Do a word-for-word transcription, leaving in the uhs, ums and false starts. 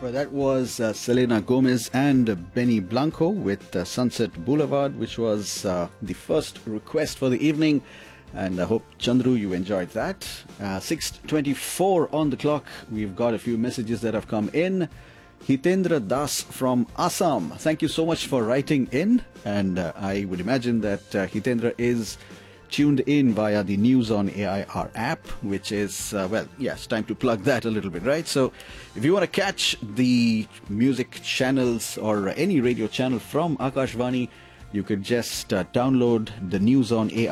Well, that was uh, Selena Gomez and Benny Blanco with uh, Sunset Boulevard, which was uh, the first request for the evening. And I hope, Chandru, you enjoyed that. Uh, six twenty-four on the clock. We've got a few messages that have come in. Hitendra Das from Assam. Thank you so much for writing in. And uh, I would imagine that uh, Hitendra is tuned in via the News on A I R app, which is, uh, well, yes, time to plug that a little bit, right? So if you want to catch the music channels or any radio channel from Akashvani, you could just uh, download the News on A